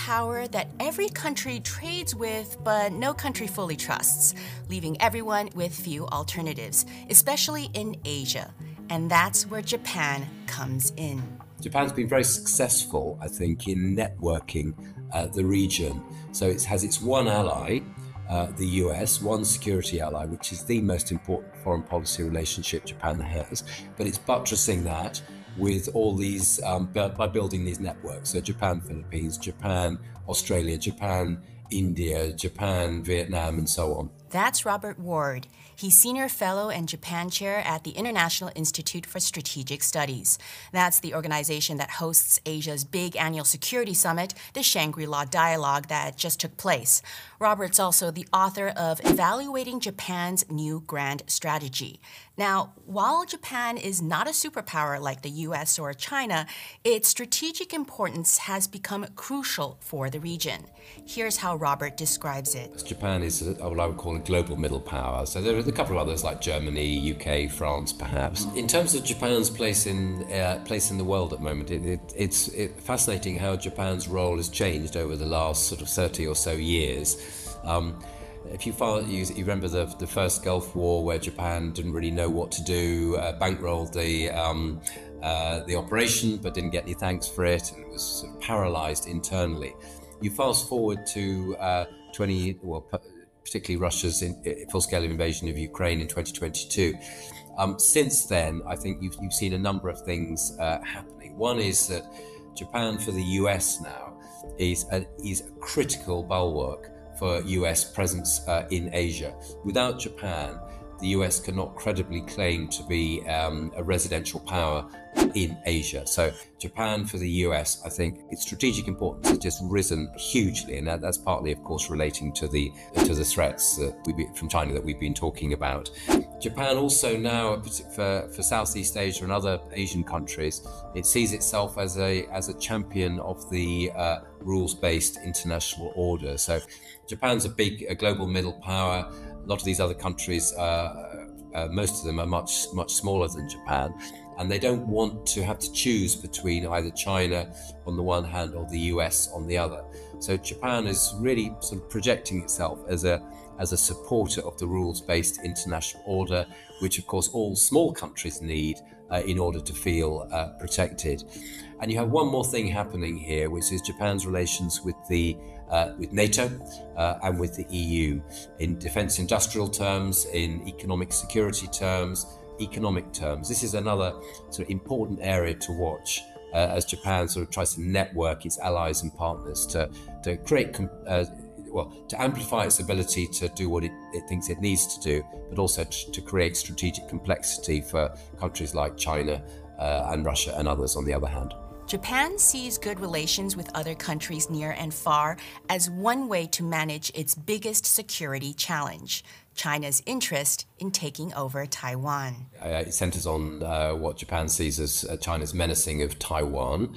superpower that every country trades with, but no country fully trusts, leaving everyone with few alternatives, especially in Asia. And that's where Japan comes in. Japan's been very successful, I think, in networking the region. So it has its one ally, the US, one security ally, which is the most important foreign policy relationship Japan has. But it's buttressing that with all these, by building these networks. So Japan, Philippines, Japan, Australia, Japan, India, Japan, Vietnam, and so on. That's Robert Ward. He's Senior Fellow and Japan Chair at the International Institute for Strategic Studies. That's the organization that hosts Asia's big annual security summit, the Shangri-La Dialogue that just took place. Robert's also the author of Evaluating Japan's New Grand Strategy. Now, while Japan is not a superpower like the US or China, its strategic importance has become crucial for the region. Here's how Robert describes it. Japan is what I would call a global middle power. So there are a couple of others like Germany, UK, France, perhaps. In terms of Japan's place in the world at the moment, it's fascinating how Japan's role has changed over the last sort of 30 or so years. If you remember the first Gulf War, where Japan didn't really know what to do, bankrolled the operation, but didn't get any thanks for it, and it was sort of paralyzed internally. You fast forward to particularly Russia's full-scale invasion of Ukraine in 2022. Since then, I think you've seen a number of things happening. One is that Japan, for the US now, is a critical bulwark for US presence in Asia. Without Japan, the US cannot credibly claim to be a residential power in Asia. So Japan for the US, I think its strategic importance has just risen hugely, and that's partly, of course, relating to the threats from China that we've been talking about. Japan also now, for Southeast Asia and other Asian countries, it sees itself as a champion of the rules-based international order. So Japan's a global middle power. A lot of these other countries, most of them are much smaller than Japan, and they don't want to have to choose between either China on the one hand or the US on the other. So Japan is really sort of projecting itself as a supporter of the rules-based international order, which of course all small countries need in order to feel protected. And you have one more thing happening here, which is Japan's relations with NATO and with the EU in defense industrial terms, in economic security terms, economic terms. This is another sort of important area to watch as Japan sort of tries to network its allies and partners to create to amplify its ability to do what it thinks it needs to do, but also to create strategic complexity for countries like China and Russia and others on the other hand. Japan sees good relations with other countries near and far as one way to manage its biggest security challenge, China's interest in taking over Taiwan. It centers on what Japan sees as China's menacing of Taiwan.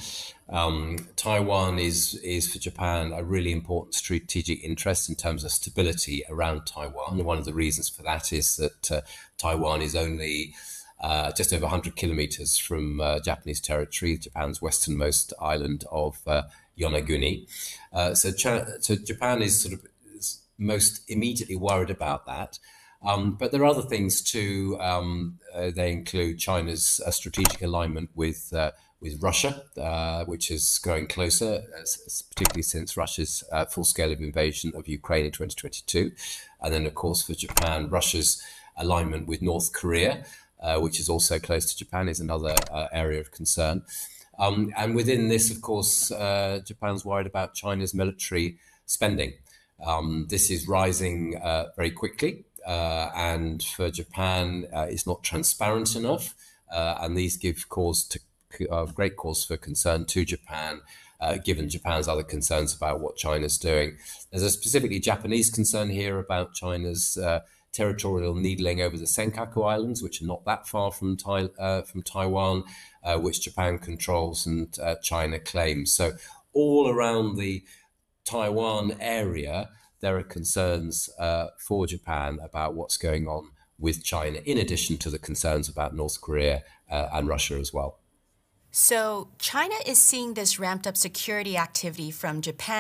Taiwan is for Japan a really important strategic interest in terms of stability around Taiwan. And one of the reasons for that is that Taiwan is only just over 100 kilometers from Japanese territory, Japan's westernmost island of Yonaguni. So Japan is sort of most immediately worried about that. But there are other things too. They include China's strategic alignment with Russia, which is growing closer, particularly since Russia's full-scale invasion of Ukraine in 2022. And then, of course, for Japan, Russia's alignment with North Korea, which is also close to Japan, is another area of concern. And within this, of course, Japan's worried about China's military spending. This is rising very quickly, and for Japan, it's not transparent enough, and these give great cause for concern to Japan, given Japan's other concerns about what China's doing. There's a specifically Japanese concern here about China's territorial needling over the Senkaku Islands, which are not that far from Taiwan, which Japan controls and China claims. So all around the Taiwan area, there are concerns for Japan about what's going on with China, in addition to the concerns about North Korea and Russia as well. So China is seeing this ramped up security activity from Japan